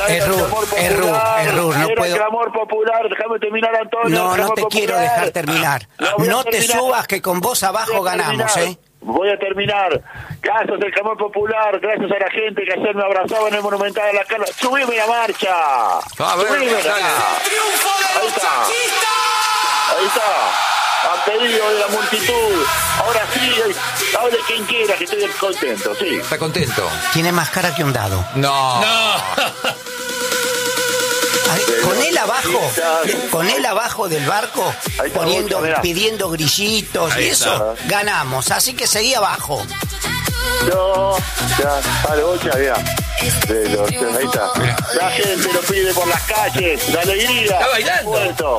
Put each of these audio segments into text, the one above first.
Es Rur, no era puedo. clamor popular, déjame terminar, Antonio. No te quiero dejar terminar. No te subas, que con vos abajo ganamos, Voy a terminar. Gracias al clamor popular, gracias a la gente que ayer me abrazaba en el Monumental de la Carla. ¡Subime la marcha! ¡Subime! Ahí está. A pedido de la multitud. Ahora sí, hable quien quiera, que estoy contento, sí. ¿Está contento? Tiene más cara que un dado. No. Ay, con él abajo del barco, pidiendo grillitos y eso, ganamos. Así que seguí abajo. No, ya, para bocha, ya. Ahí está. La gente lo pide por las calles, la alegría. Está bailando. Vuelto.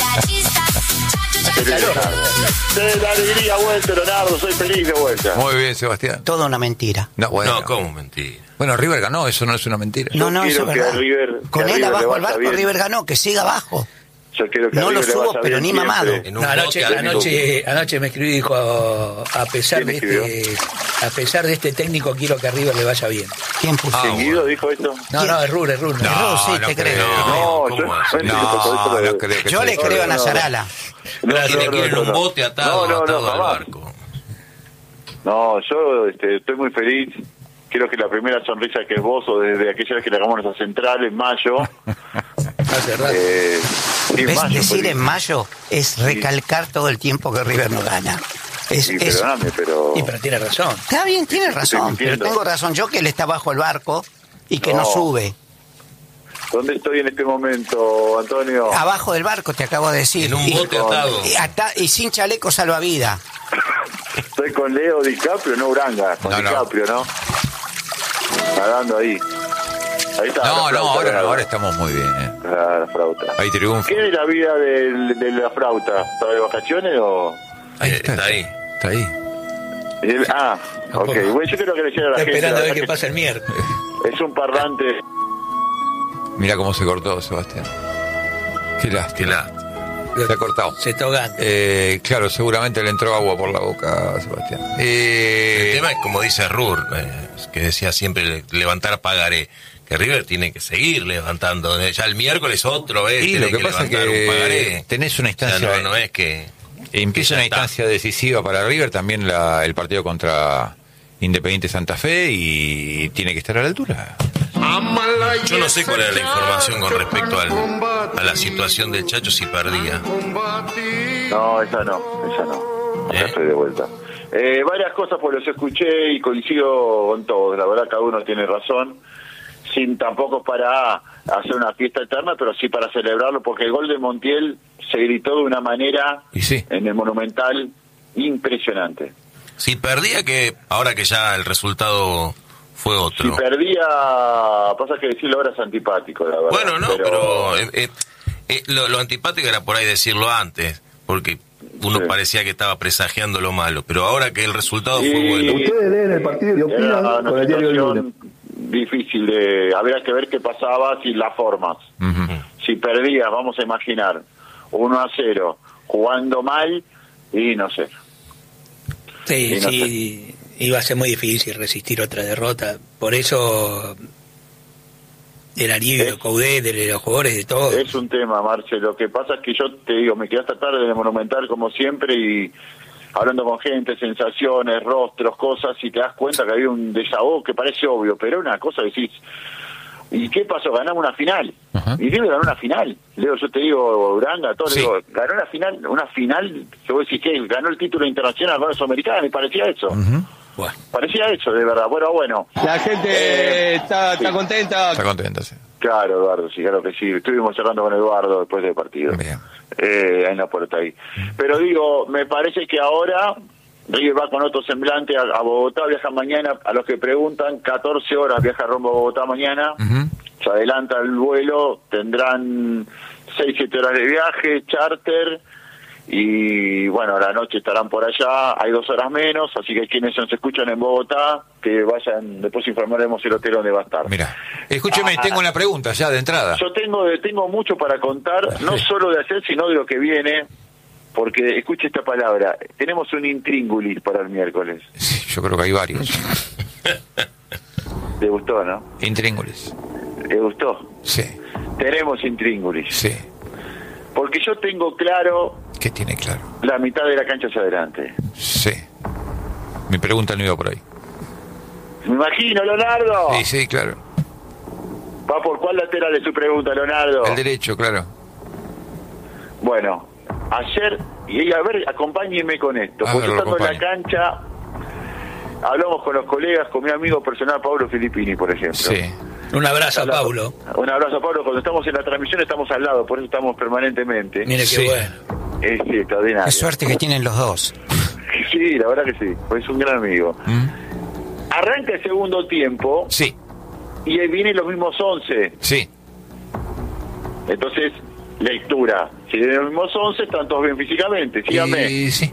La alegría ha vuelto, Leonardo, soy feliz de vuelta. Muy bien, Sebastián. Toda una mentira. No, ¿cómo mentira? Bueno, River ganó, eso no es una mentira. No, eso es verdad. Con él abajo al barco, bien. River ganó, que siga abajo. Yo quiero que no lo subo, pero ni mamado. Anoche me escribió y dijo, a pesar de este técnico, quiero que a River le vaya bien. ¿Quién puso? ¿Seguido dijo esto? No, es Rur. No, sí, te creo. No creo que yo le creo a Nazarala. Tiene que ir en un bote atado al barco. No, yo estoy muy feliz. Quiero que la primera sonrisa que es vos, o desde aquella vez que le hagamos nuestra central en mayo. Hace rato. ¿Ves? Decir en mayo es recalcar todo el tiempo que River no gana. Perdóname, pero tiene razón. Está bien, tiene razón, pero tengo razón yo, que él está bajo el barco y que no sube. ¿Dónde estoy en este momento, Antonio? Abajo del barco, te acabo de decir. En un bote atado. Y sin chaleco salvavidas. Estoy con Leo DiCaprio, no Uranga. Con DiCaprio, ¿no? Nadando ahí. Ahí está. Ahora estamos muy bien. La flauta. Ahí triunfa. ¿Qué es la vida de la flauta? ¿Está de vacaciones o...? Está ahí. Ok. Bueno, yo quiero que le llegue a la gente. Esperando a ver qué pasa el miércoles. Es un parlante. Mira cómo se cortó, Sebastián. Qué lástima. Se ha cortado. Se está ahogando. Claro, seguramente le entró agua por la boca, Sebastián. El tema es, como dice Rur, que decía siempre, levantar pagaré. Que River tiene que seguir levantando. Ya el miércoles otro vez y lo que pasa es un pagaré. Que tenés una instancia... O sea, no es que... Empieza una instancia decisiva para River, también el partido contra Independiente Santa Fe, y tiene que estar a la altura. Yo no sé cuál era la información con respecto a la situación del Chacho si perdía. No, esa no. Ya estoy de vuelta. Varias cosas pues los escuché y coincido con todos. La verdad, cada uno tiene razón. Sin tampoco para hacer una fiesta eterna, pero sí para celebrarlo, porque el gol de Montiel se gritó de una manera en el Monumental impresionante. Si perdía, que ahora que ya el resultado fue otro. Si perdía, pasa que decirlo ahora es antipático, la verdad. Bueno, no, pero lo antipático era por ahí decirlo antes, porque uno parecía que estaba presagiando lo malo, pero ahora que el resultado fue bueno. Ustedes leen el partido y opinan con el diario del lunes. Difícil habría que ver qué pasaba sin las formas. Si perdías, vamos a imaginar 1-0 jugando mal, y no sé. Sí, iba a ser muy difícil resistir otra derrota. Por eso el alivio de Coudet, de los jugadores, de todo. Es un tema, Marce. Lo que pasa es que yo te digo, me quedé hasta tarde en el Monumental como siempre, y hablando con gente, sensaciones, rostros, cosas, y te das cuenta que había un déjà vu que parece obvio, pero una cosa decís, ¿y qué pasó? Ganamos una final. Y River ganó una final. Leo, yo te digo, Uranga, todo, digo, ganó una final, que vos decís que ganó el título internacional, la Sudamericana, me parecía eso. Bueno. Parecía eso, de verdad. Bueno. La gente está contenta. Está contenta, sí. Claro, Eduardo, sí, claro que sí. Estuvimos cerrando con Eduardo después del partido. Bien. En la puerta ahí. Pero digo, me parece que ahora River va con otro semblante a Bogotá, viaja mañana, a los que preguntan, 14 horas viaja rumbo a Bogotá mañana, se adelanta el vuelo, tendrán 6-7 horas de viaje, charter, y bueno, a la noche estarán por allá, hay 2 horas menos, así que quienes nos escuchan en Bogotá, que vayan, después informaremos el hotel donde va a estar. Mira, escúcheme, tengo una pregunta ya de entrada. Yo tengo mucho para contar, no solo de ayer, sino de lo que viene, porque, escuche esta palabra, tenemos un intríngulis para el miércoles. Sí, yo creo que hay varios. ¿Te gustó, no? Intríngulis. ¿Le gustó? Sí. Tenemos intríngulis. Sí. Porque yo tengo claro... ¿Qué tiene claro? La mitad de la cancha hacia adelante. Sí. Mi pregunta no iba por ahí. Me imagino, Leonardo. Sí, claro. ¿Va por cuál lateral es su pregunta, Leonardo? El derecho, claro. Bueno, ayer, y a ver, acompáñenme con esto. Porque yo estando en la cancha, hablamos con los colegas, con mi amigo personal Pablo Filippini, por ejemplo. Sí. Un abrazo a Pablo. Un abrazo a Pablo. Cuando estamos en la transmisión estamos al lado, por eso estamos permanentemente. Mire qué bueno. Sí, extraordinario. Qué suerte que tienen los dos. Sí, la verdad que sí. Es un gran amigo. Arranca el segundo tiempo. Sí. Y ahí vienen los mismos 11. Sí. Entonces, lectura. Si vienen los mismos 11, están todos bien físicamente. Síganme. Sí.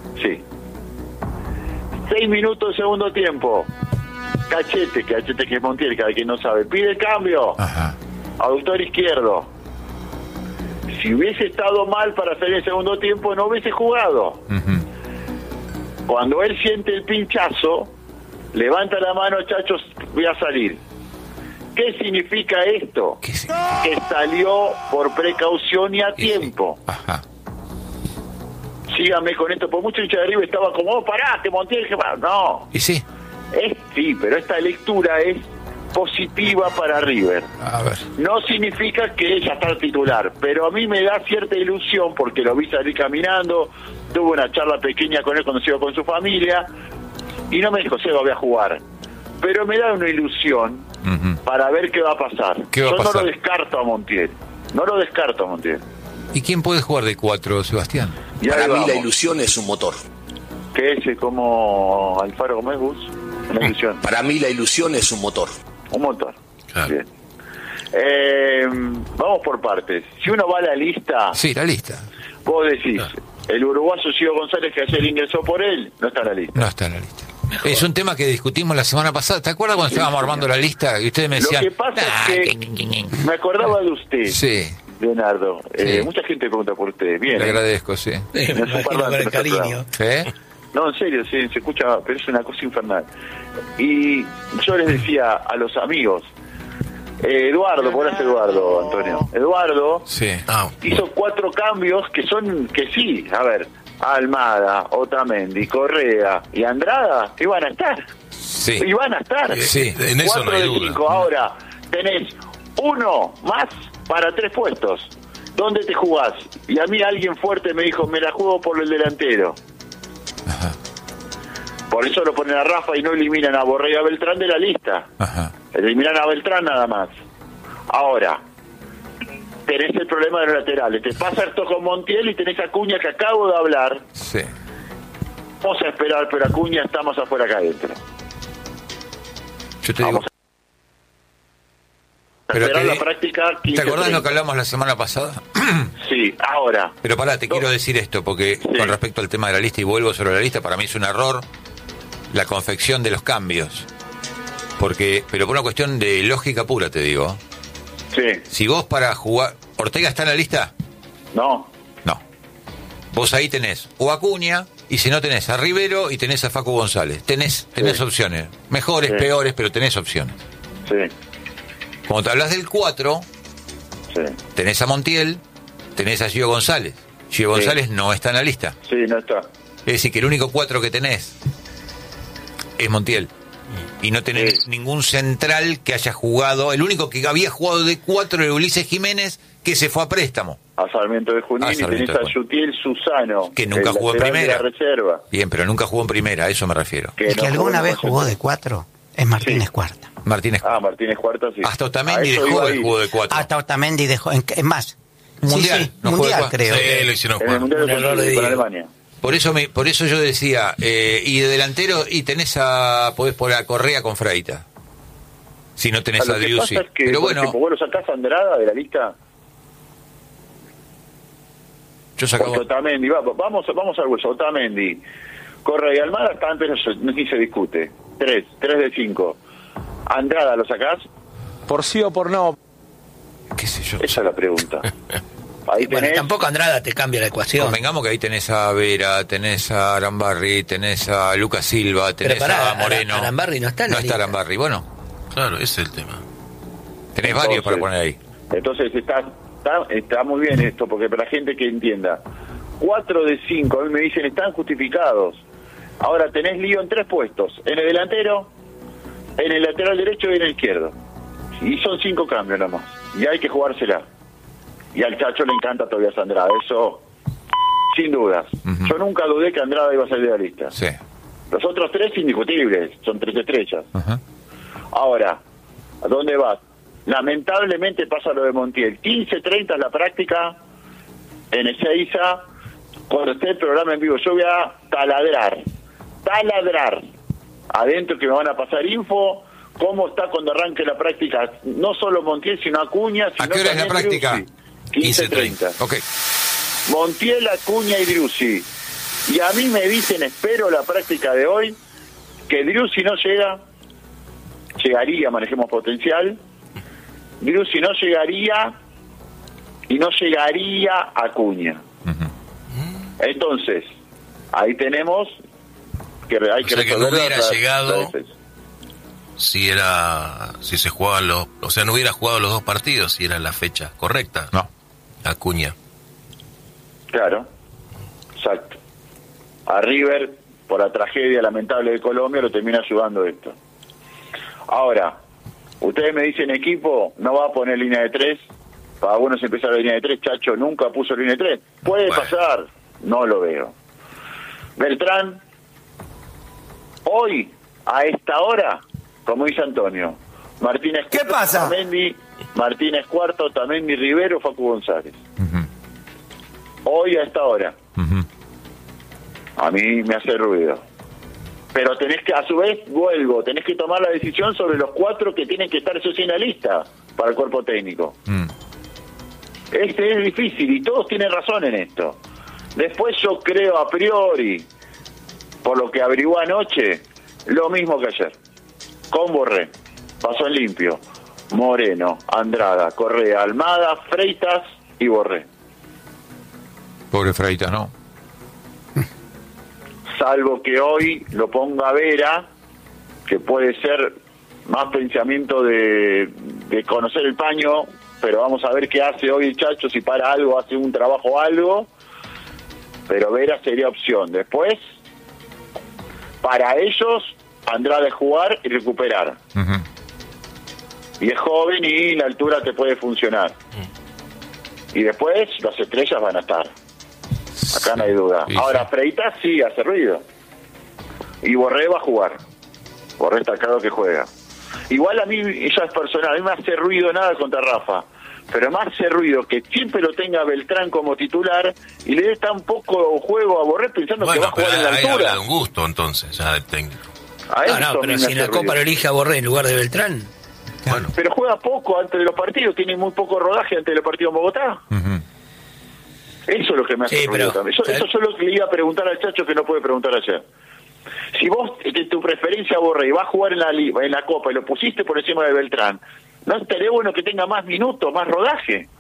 6 minutos de segundo tiempo. Cachete que es Montiel, cada quien no sabe. Pide cambio. Ajá. Aductor izquierdo. Si hubiese estado mal para hacer el segundo tiempo, no hubiese jugado. Cuando él siente el pinchazo, levanta la mano, chachos, voy a salir. ¿Qué significa esto? ¿Qué sí? Que salió por precaución y a tiempo. Sí. Ajá. Síganme con esto, porque mucho hincha de River estaba como, oh, pará, te Montiel, no. ¿Y sí? Sí, pero esta lectura es positiva para River. A ver. No significa que ella está titular, pero a mí me da cierta ilusión porque lo vi salir caminando, tuve una charla pequeña con él cuando se iba con su familia y no me dijo, Seba, voy a jugar. Pero me da una ilusión para ver qué va a pasar. ¿Qué va a pasar? No lo descarto a Montiel. ¿Y quién puede jugar de 4, Sebastián? Para mí la ilusión es un motor. ¿Qué es como Alfaro Gómez Bus? Una ilusión. Para mí la ilusión es un motor. Un motor. Claro. Bien. Vamos por partes. Si uno va a la lista... Sí, la lista. Vos decís, el uruguayo Gio González, que ayer ingresó por él, no está en la lista. No está en la lista. Mejor. Es un tema que discutimos la semana pasada. ¿Te acuerdas cuando estábamos armando la lista y ustedes me decían... Lo que pasa es que me acordaba de usted, sí, Leonardo. Sí. Mucha gente pregunta por usted. Bien. Le agradezco, sí. Me imagino con el cariño. No, en serio, sí, se escucha, pero es una cosa infernal. Y yo les decía a los amigos, Eduardo, ¿por qué es Eduardo, Antonio? Eduardo hizo 4 cambios que sí, a ver, Almada, Otamendi, Correa y Andrada iban a estar. Sí. Iban a estar. Sí, en eso 4 no hay de duda. 5. Ahora tenés uno más para 3 puestos. ¿Dónde te jugás? Y a mí alguien fuerte me dijo, me la juego por el delantero. Ajá. Por eso lo ponen a Rafa y no eliminan a Borré y a Beltrán de la lista. Ajá. Eliminan a Beltrán nada más. Ahora, tenés el problema de los laterales. Te pasa esto con Montiel y tenés a Acuña que acabo de hablar. Sí. Vamos a esperar, pero Acuña está más afuera que adentro. Yo te digo... Pero esperar la práctica 15, ¿te acordás 30. lo que hablamos la semana pasada? Sí, ahora. Pero pará, te quiero decir esto, porque con respecto al tema de la lista, y vuelvo sobre la lista, para mí es un error la confección de los cambios. Pero por una cuestión de lógica pura, te digo. Sí. Si vos para jugar... ¿Ortega está en la lista? No. No. Vos ahí tenés o Acuña, y si no tenés a Rivero y tenés a Facu González. Tenés opciones. Mejores, peores, pero tenés opciones. Sí. Cuando te hablas del 4, tenés a Montiel, tenés a Gio González. Gio González no está en la lista. Sí, no está. Es decir, que el único 4 que tenés es Montiel. Y no tenés ningún central que haya jugado. El único que había jugado de 4 era Ulises Jiménez, que se fue a préstamo. A Sarmiento de Junín, y tenés a Yutiel Susano, que nunca jugó en primera. De la reserva. Bien, pero nunca jugó en primera, a eso me refiero. El que alguna vez jugó de 4 es Martínez Cuarta. Martínez Cuarta, sí. Hasta Otamendi dejó de jugar de 4. Hasta Otamendi dejó. Es más, mundial, no mundial creo. Sí, lo hicieron en el mundial con Alemania. Por eso yo decía, y de delantero, y podés poner a Correa con Freita. Si no tenés a Driussi. Es que, pero bueno, vos lo sacás a Andrada de la lista. Yo sacaba... Otamendi, vamos al hueso. Otamendi, Correa y Almada están, pero ni se discute. 3 de 5. Andrada, ¿lo sacás? Por sí o por no. ¿Qué sé yo? Esa es la pregunta. Ahí bueno, tampoco Andrada te cambia la ecuación. Convengamos que ahí tenés a Vera, tenés a Arambarri, tenés a Lucas Silva, tenés a Moreno. Arambarri no está en la lista. Arambarri, bueno. Claro, ese es el tema. Tenés varios para poner ahí. Entonces está muy bien esto, porque para la gente que entienda, 4 de 5, a mí me dicen, están justificados. Ahora tenés lío en 3 puestos, en el delantero, en el lateral derecho y en el izquierdo. Y son 5 cambios nomás. Y hay que jugársela. Y al Chacho le encanta Tobias Andrada, eso sin dudas. Yo nunca dudé que Andrada iba a salir de la lista. Sí. Los otros 3 indiscutibles, son 3 estrellas. Ahora, ¿a dónde vas? Lamentablemente pasa lo de Montiel. 15:30 es la práctica en Ezeiza. Cuando esté el programa en vivo, yo voy a taladrar adentro, que me van a pasar info, cómo está cuando arranque la práctica, no solo Montiel, sino Acuña. ¿A qué hora es la práctica? 15:30. Ok. Montiel, Acuña y Driussi. Y a mí me dicen, espero la práctica de hoy, que Driussi no llegaría, manejemos potencial, Driussi no llegaría y no llegaría Acuña. Entonces, ahí tenemos que hay que que no hubiera llegado si se jugaban no hubiera jugado los 2 partidos si era la fecha correcta. No. Acuña. Claro, exacto. A River, por la tragedia lamentable de Colombia, lo termina ayudando esto. Ahora, ustedes me dicen, equipo, no va a poner línea de 3. Para algunos empezar la línea de 3, Chacho nunca puso línea de 3. Puede pasar, no lo veo. Beltrán, hoy, a esta hora, como dice Antonio, Martínez ¿Qué pasa? Otamendi, Martínez Cuarto, Otamendi, Rivero, Facu González. Hoy a esta hora. A mí me hace ruido. Pero tenés que, a su vez, tenés que tomar la decisión sobre los 4 que tienen que estar eso sí en la lista para el cuerpo técnico. Este es difícil y todos tienen razón en esto. Después yo creo a priori, por lo que averigué anoche, lo mismo que ayer. Con Borré, pasó en limpio, Moreno, Andrada, Correa, Almada, Freitas y Borré. Pobre Freitas, ¿no? Salvo que hoy lo ponga Vera, que puede ser más pensamiento de conocer el paño, pero vamos a ver qué hace hoy el Chacho, si para algo, hace un trabajo o algo, pero Vera sería opción. Después, para ellos, Andrade jugar y recuperar. Y es joven y la altura te puede funcionar. Y después, las estrellas van a estar. Acá no hay duda. Ahora, Freitas sí hace ruido. Y Borré va a jugar. Borré está claro que juega. Igual a mí, ella es personal, a mí me hace ruido nada contra Rafa, pero me hace ruido que siempre lo tenga Beltrán como titular y le dé tan poco juego a Borré pensando que va a jugar en la altura. Habla de un gusto entonces, ya del técnico. Pero si en la Copa lo elige a Borré en lugar de Beltrán. Bueno. Pero juega poco antes de los partidos, tiene muy poco rodaje antes de los partidos en Bogotá. Eso es lo que me hace ruido también. Eso es lo que le iba a preguntar al Chacho que no puede preguntar ayer. Si vos, de tu preferencia, Borré, vas a jugar en la Copa y lo pusiste por encima de Beltrán, ¿no estaría bueno que tenga más minutos, más rodaje?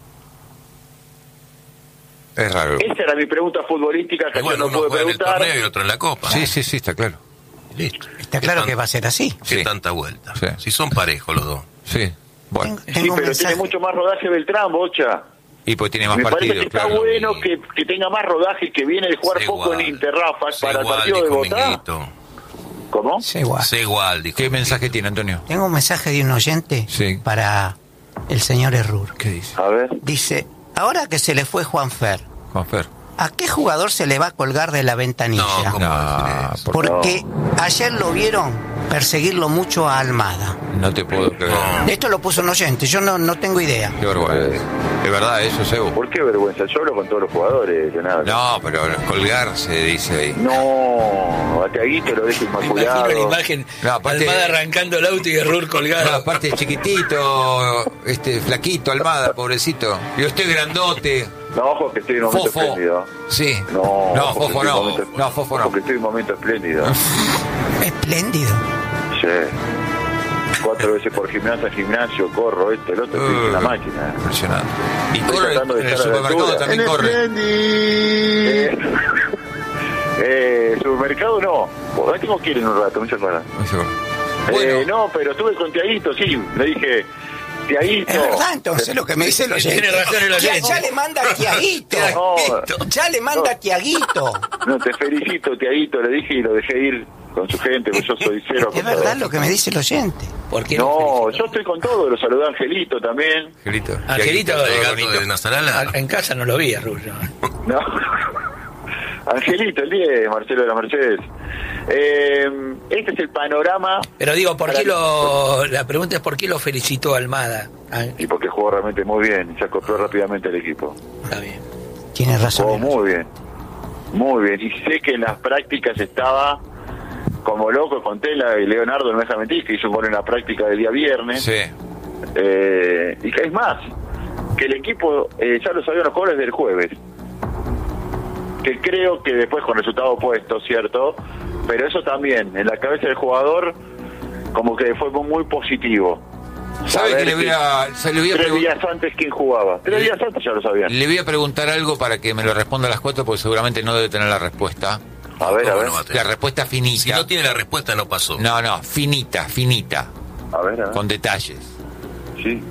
Es raro. Esa era mi pregunta futbolística que yo no puedo preguntar. En el torneo y otro en la Copa. Sí, está claro. Listo. Está claro que va a ser así. ¿Qué tanta vuelta? Sí. Si son parejos los dos. Sí, bueno. Sí, pero tiene mucho más rodaje Beltrán, Bocha. Y pues tiene más Me partidos. parece que está bueno que tenga más rodaje, que viene de jugar poco en Inter, Rafa, para el partido de Bogotá. ¿Cómo? Sé igual. ¿Qué mensaje tiene, Antonio? Tengo un mensaje de un oyente para el señor Errur. ¿Qué dice? A ver. Dice, ahora que se le fue Juanfer, Juanfer, ¿a qué jugador se le va a colgar de la ventanilla? Porque ayer lo vieron perseguirlo mucho a Almada. No te puedo creer. Esto lo puso un oyente, yo no tengo idea. Qué vergüenza. ¿Es verdad eso, Sebo? ¿Por qué vergüenza? Yo hablo con todos los jugadores, de nada. No, pero colgarse, dice ahí. No, a Tiaguito lo dejo inmaculado. Me imagino la imagen, Almada arrancando el auto y Errur colgado. No, aparte chiquitito, flaquito, Almada, pobrecito. Y usted grandote. No, ojo que estoy en un momento espléndido. Sí. No, Fofo no. No, Fofo no. Porque estoy en un momento espléndido. Espléndido. Sí. 4 veces por gimnasio, corro, el otro, estoy en una máquina. Impresionante. Y Estoy corre tratando de en el estar a la supermercado altura. también corre. Supermercado no. Por ahí tengo que ir en un rato, muchas gracias. No, pero estuve con Tiaguito, sí. Le dije, Tiaguito. Es verdad, entonces lo que me dice el oyente. Tiene razón el oyente. Ya le manda a Tiaguito. Ya le manda a Tiaguito. No, te felicito, Tiaguito, le dije y lo dejé ir con su gente, porque yo soy cero. Es verdad lo que me dice el oyente. ¿Por qué No, yo estoy con todo, lo saludé a Angelito también. Angelito, el gato de Nazarala. En casa no lo vi, Rubio. No. Angelito, el 10, Marcelo de la Mercedes. Este es el panorama. Pero digo, la pregunta es ¿por qué lo felicitó Almada? Y porque jugó realmente muy bien, se acopló rápidamente el equipo. Está bien. Tiene razón. Jugó muy bien. Muy bien. Y sé que en las prácticas estaba como loco con Tela y Leonardo, no me deja mentir, que hizo un gol en la práctica del día viernes. Sí. Y que es más, que el equipo ya lo sabían los jugadores del jueves. Que creo que después con resultado opuesto, ¿cierto? Pero eso también, en la cabeza del jugador, como que fue muy positivo. ¿Sabe que le voy a 3 días antes quién jugaba? 3 días antes ya lo sabían. Le voy a preguntar algo para que me lo responda a las 4, porque seguramente no debe tener la respuesta. A ver. La respuesta finita. Si no tiene la respuesta, no pasó. No, finita. A ver. Con detalles. Sí.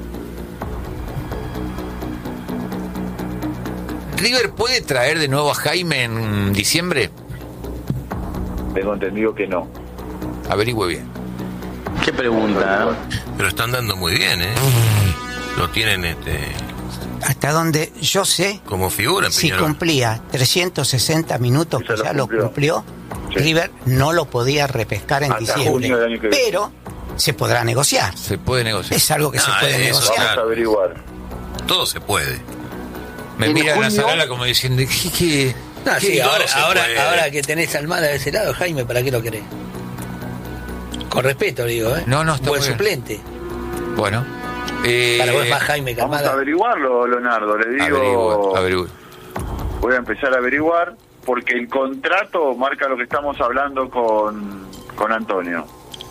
¿River puede traer de nuevo a Jaime en diciembre? Tengo entendido que no. Averigüe bien. ¿Qué pregunta? Pero están dando muy bien, ¿eh? Lo tienen Hasta donde yo sé, como figura en si Peñarol. cumplía 360 minutos, que ya lo cumplió, Sí. River no lo podía repescar en Hasta diciembre. junio del año que viene. Pero se podrá negociar. Se puede negociar. Es algo que se puede eso, negociar. Vamos a averiguar. Todo se puede. Me mira la sala como diciendo, ¿qué? No, sí, todo se puede. ahora que tenés Almada de ese lado, Jaime, ¿para qué lo querés? Con respeto, digo, ¿eh? No, está buen muy bien. suplente. Bueno. Para vos es más Jaime que Vamos a Almada. averiguarlo, Leonardo. Le digo. Averigüe. Voy a empezar a averiguar, porque el contrato marca lo que estamos hablando con Antonio.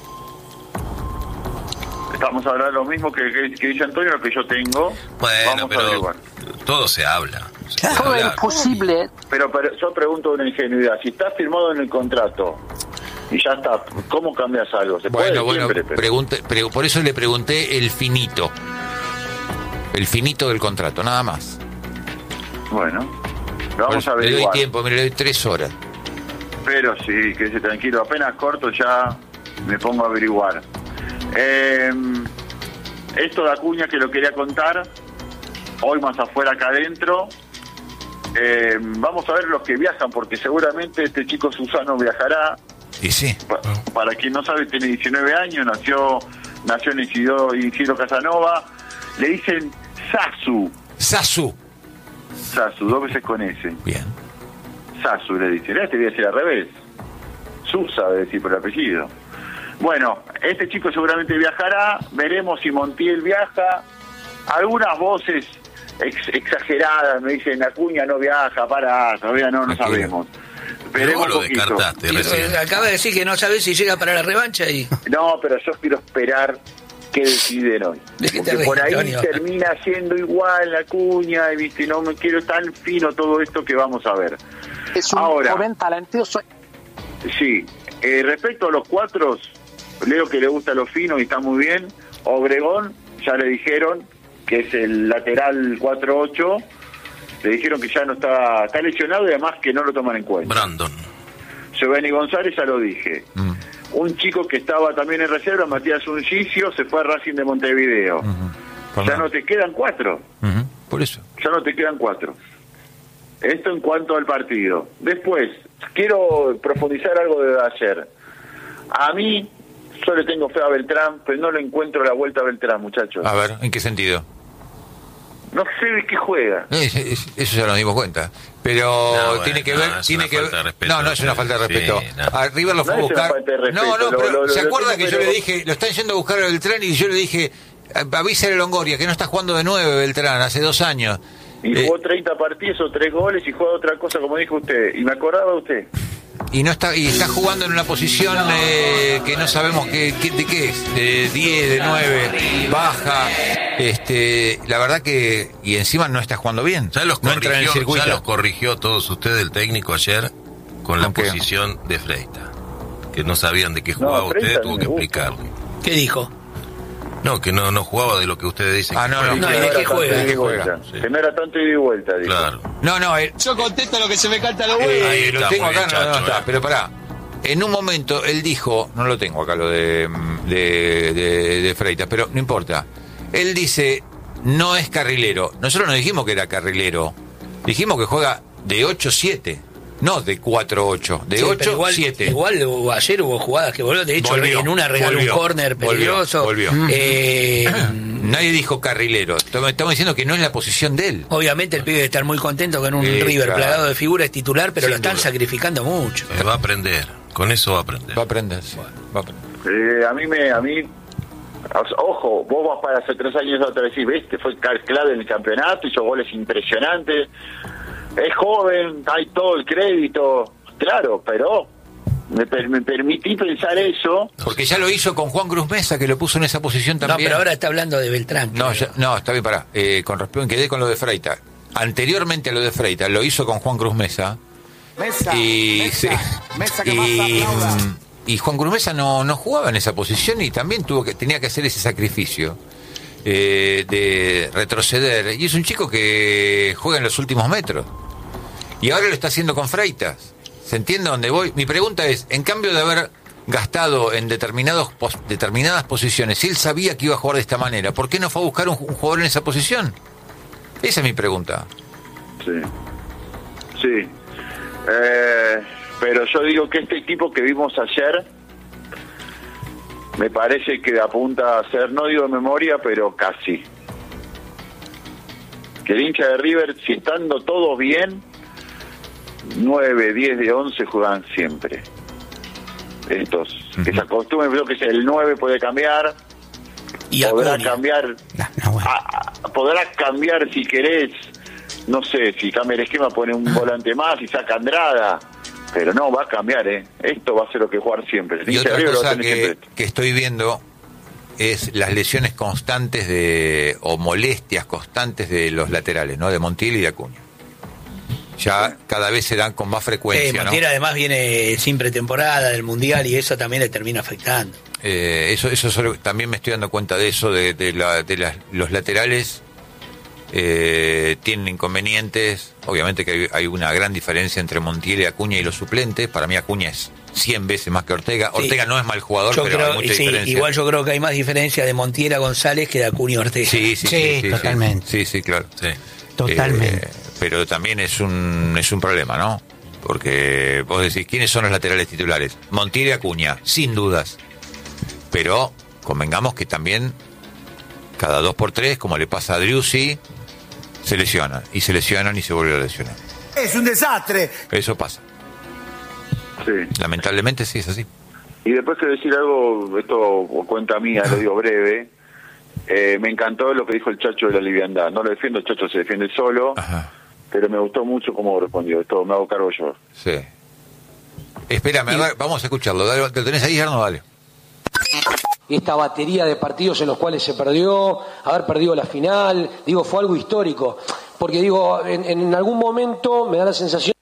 Estamos hablando lo mismo que dice Antonio, lo que yo tengo. Bueno, Vamos a pero averiguar. todo se habla. ¿Cómo es posible? Pero yo pregunto una ingenuidad. Si está firmado en el contrato y ya está, ¿cómo cambias algo? Se puede Bueno, siempre, pero... por eso le pregunté el finito del contrato, nada más. Bueno, lo vamos a Le doy averiguar. tiempo, le doy 3 horas. Pero sí, quédese tranquilo. Apenas corto ya me pongo a averiguar. Esto de Acuña que lo quería contar, hoy más afuera acá adentro. Vamos a ver los que viajan, porque seguramente este chico Susano viajará. Y sí. Para quien no sabe, tiene 19 años, nació en Isidro Casanova. Le dicen Sasu, 2 veces con S. Bien. Sasu le dicen. Este voy a decir al revés. Susa debe decir por el apellido. Bueno, este chico seguramente viajará. Veremos si Montiel viaja. Algunas voces exageradas me dicen Acuña no viaja, todavía no sabemos. Pero vos lo un poquito. descartaste recién. Acaba de decir que no sabés si llega para la revancha y... No, pero yo quiero esperar qué deciden hoy. ¿De qué te Porque por ahí ríes, Antonio? termina siendo igual la Acuña, y viste, no me quiero tan fino todo esto que vamos a ver. Es un Ahora, joven talentoso. Sí, respecto a los 4, Leo que le gusta lo fino y está muy bien. Obregón, ya le dijeron que es el lateral 4-8. Le dijeron que ya no está lesionado y además que no lo toman en cuenta. Brandon. Giovanni González, ya lo dije. Un chico que estaba también en reserva, Matías Uncicio, se fue a Racing de Montevideo. Ya no te quedan 4. Por eso. Ya no te quedan 4. Esto en cuanto al partido. Después, quiero profundizar algo de ayer. A mí, yo le tengo fe a Beltrán, pero no le encuentro la vuelta a Beltrán, muchachos. A ver, ¿en qué sentido? No sé de qué juega. Eso ya nos dimos cuenta. Pero No, tiene que ver... es tiene una que falta de ver. respeto. No es una falta de Sí, respeto. no. A River lo fue a No es una buscar... falta de respeto, pero ¿se acuerda que yo pero- le dije, lo están yendo a buscar a Beltrán y yo le dije, avísale a Longoria que no está jugando de 9 Beltrán, hace 2 años. Y jugó 30 partidos o 3 goles y juega otra cosa, como dijo usted. Y me acordaba de usted. Y está jugando en una posición que no sabemos de qué es, de 10, de 9, baja. La verdad que y encima no está jugando bien. Ya los no entra en el circuito. ya los corrigió todos ustedes el técnico ayer con la ¿Con qué? posición de Freita, que no sabían de qué jugaba Freita usted, no tuvo me que gusta. explicarle. ¿Qué dijo? No, que no jugaba de lo que ustedes dicen. No, ¿y de qué juega? Sí. Que no era tanto ida y vuelta, dijo. Claro. Yo contesto lo que se me canta los huevos. Lo está, tengo muy acá, bien, no Chacho, está, pero pará. En un momento él dijo, no lo tengo acá lo de Freitas, pero no importa. Él dice, no es carrilero. Nosotros no dijimos que era carrilero. Dijimos que juega de 8-7. No de 4-8, de 8-7. Igual ayer hubo jugadas que volvió. De hecho, en una regaló un córner peligroso. Volvió. Nadie dijo carrilero. Estamos diciendo que no es la posición de él. Obviamente el pibe debe estar muy contento con un River plagado de figuras titular, pero lo están sacrificando mucho. Va a aprender. Con eso va a aprender. Va a aprender, sí. Va a aprender. A mí, ojo, vos vas para hace 3 años otra vez y ves, fue clave en el campeonato, hizo goles impresionantes. Es joven, hay todo el crédito, claro, pero me permití pensar eso. Porque ya lo hizo con Juan Cruz Mesa, que lo puso en esa posición también. No, pero ahora está hablando de Beltrán. No, está bien, pará. Con respecto, quedé con lo de Freitas. Anteriormente a lo de Freitas, lo hizo con Juan Cruz Mesa. Y Juan Cruz Mesa no jugaba en esa posición y también tenía que hacer ese sacrificio de retroceder. Y es un chico que juega en los últimos metros. Y ahora lo está haciendo con Freitas. ¿Se entiende a dónde voy? Mi pregunta es, en cambio de haber gastado en determinadas posiciones, si él sabía que iba a jugar de esta manera, ¿por qué no fue a buscar un jugador en esa posición? Esa es mi pregunta. Sí. Pero yo digo que este equipo que vimos ayer me parece que apunta a ser, no digo de memoria, pero casi. Que el hincha de River, si estando todos bien, 9, 10 de 11 juegan siempre. Estos, que se acostumbren, creo que el 9 puede cambiar, y podrá cambiar, podrá cambiar si querés, no sé, si cambia el esquema, pone un volante más y saca Andrada, pero no, va a cambiar, esto va a ser lo que jugar siempre. Y otra cosa que estoy viendo es las lesiones constantes o molestias constantes de los laterales, ¿no? De Montiel y de Acuña. Ya cada vez se dan con más frecuencia, Montiel, ¿no? Además viene sin pretemporada del Mundial y eso también le termina afectando. Eso también me estoy dando cuenta de eso, los laterales tienen inconvenientes. Obviamente que hay una gran diferencia entre Montiel y Acuña y los suplentes. Para mí Acuña es 100 veces más que Ortega. Ortega no es mal jugador, pero hay mucha diferencia. Igual yo creo que hay más diferencia de Montiel a González que de Acuña y Ortega. Sí, totalmente. Sí, claro. Sí. Totalmente. Pero también es un problema, ¿no? Porque vos decís, ¿quiénes son los laterales titulares? Montiel y Acuña, sin dudas. Pero convengamos que también cada 2x3, como le pasa a Driussi, se lesionan y se vuelven a lesionar. Es un desastre. Eso pasa. Sí. Lamentablemente sí es así. Y después quiero decir algo, esto cuenta mía, lo digo breve. Me encantó lo que dijo el Chacho de la liviandad. No lo defiendo, el Chacho se defiende solo. Ajá. Pero me gustó mucho cómo respondió. Esto me hago cargo yo. Sí. Espérame, vamos a escucharlo. Dale, ¿te lo tenés ahí, Arno? Dale. Esta batería de partidos en los cuales se perdió, haber perdido la final, fue algo histórico. Porque en algún momento me da la sensación